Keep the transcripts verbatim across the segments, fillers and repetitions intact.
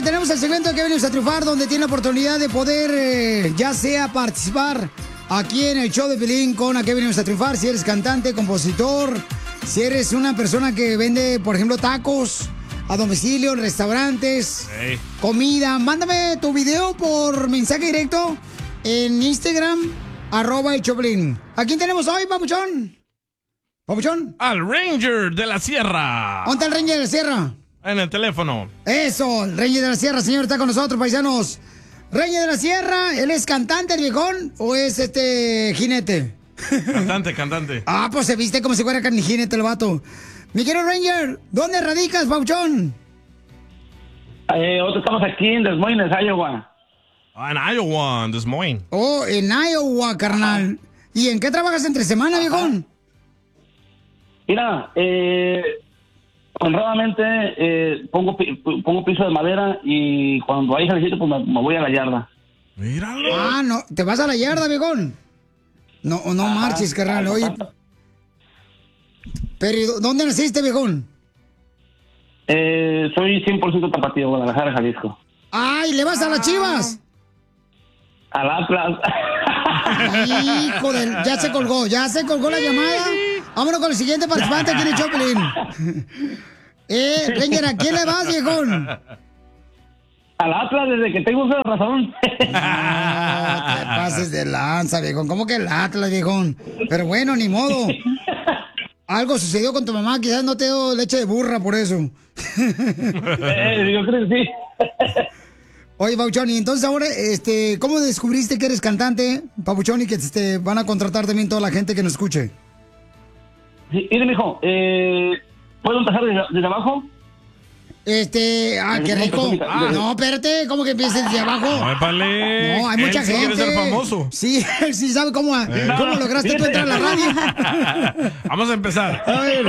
que tenemos el segmento de que venimos a triunfar, donde tiene la oportunidad de poder, eh, ya sea participar aquí en el show de Piolín con A qué venimos a triunfar. Si eres cantante, compositor, si eres una persona que vende, por ejemplo, tacos a domicilio, en restaurantes, Hey. comida, mándame tu video por mensaje directo en Instagram, arroba el Choplin. ¿A quién tenemos hoy, papuchón? ¿Papuchón? Al Ranger de la Sierra. ¿Dónde está el Ranger de la Sierra? En el teléfono. Eso, el Ranger de la Sierra, señor, está con nosotros, paisanos. Ranger de la Sierra, ¿él es cantante, el viejón, o es este jinete? Cantante, cantante. Ah, pues se viste como si fuera carne jinete el vato. Mi querido Ranger, ¿dónde radicas, papuchón? Eh, nosotros estamos aquí en Des Moines, Iowa. Ah, en Iowa, en Des Moines. Oh, en Iowa, carnal. ¿Y en qué trabajas entre semana, viejón? Mira, eh, honradamente eh, pongo, pi- pongo piso de madera y cuando hay ejercicio pues me, me voy a la yarda. Míralo. Ah, no, ¿te vas a la yarda, viejón? No, no Ajá. marches, carnal, oye. Pero, ¿y ¿dónde naciste, viejón? Eh, soy cien por ciento tapatío, Guadalajara, Jalisco. ¡Ay, le vas a las Chivas! Al Atlas. Hijo del... Ya se colgó, ya se colgó la llamada. Vámonos con el siguiente participante aquí en el Choplin. Eh, Ranger, ¿a quién le vas, viejón? Al Atlas desde que tengo uso de razón. No te pases de lanza, viejón. ¿Cómo que el Atlas, viejón? Pero bueno, ni modo. Algo sucedió con tu mamá, quizás no te dio leche de burra por eso. eh, yo creo que sí. Oye, Papuchón, y entonces ahora, este, ¿cómo descubriste que eres cantante, Papuchón, y que te van a contratar también toda la gente que nos escuche? Sí, mire, mijo, eh, ¿puedo empezar desde, desde abajo? Este, ah, qué rico. Ah, no, espérate, ¿cómo que empieces desde abajo? No, épale. No, hay mucha Él sí gente. quiere ser famoso. Sí, él sí sabe cómo, cómo lograste tú entrar a la radio. Vamos a empezar. A ver.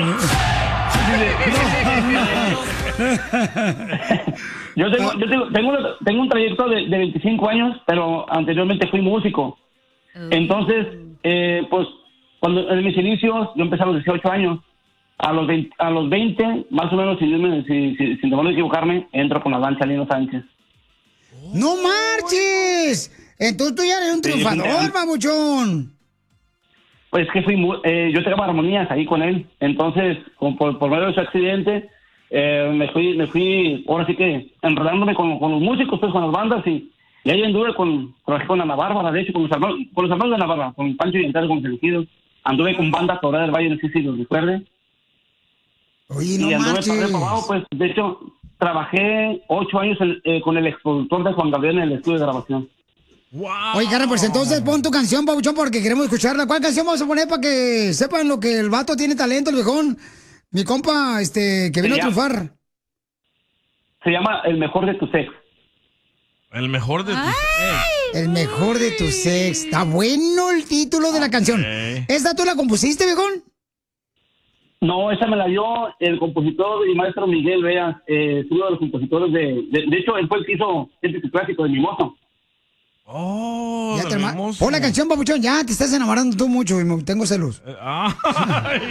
Yo tengo, yo tengo, tengo, una- tengo un trayecto de, de veinticinco años, pero anteriormente fui músico. Entonces, eh, pues, cuando en mis inicios, yo empecé a los dieciocho años. A los veinte, a los veinte más o menos, sin, irme- si, si, sin temor de equivocarme, entro con la danza Lino Sánchez. ¡No marches! Entonces tú ya eres un triunfador, Papuchón. Pues que fui, mu- eh, yo tocaba armonías ahí con él. Entonces, con- por, por medio de ese accidente, eh, me fui, me fui, ahora sí que, enredándome con, con los músicos, pues, con las bandas, y, y ahí anduve con, trabajé con Ana Bárbara, de hecho, con los hermanos, con los hermanos de Ana Bárbara, con Pancho y Entel, con los elegidos. Anduve con banda Torre del Valle, no sé si los recuerde. Oye, no y anduve marches. para arriba, para abajo, pues, de hecho, trabajé ocho años en- eh, con el exproductor de Juan Gabriel en el estudio de grabación. Wow. Oye, carnal, pues entonces pon tu canción, Papuchón, porque queremos escucharla. ¿Cuál canción vamos a poner para que sepan lo que el vato tiene talento, el viejón? Mi compa, este, que vino a Se llama- triunfar. Se llama El Mejor de tu Sex. El mejor de tus... El mejor de tu sex. Está bueno el título de la canción. Ok. ¿Esta tú la compusiste, viejón? No, esa me la dio el compositor y maestro Miguel Veas, eh, es uno de los compositores de, de... De hecho, él fue el que hizo el clásico de Mimoso. Oh, Ya te del ma- hermoso. Pon la canción, Papuchón. Ya te estás enamorando tú mucho y me- tengo celos. Eh, ay.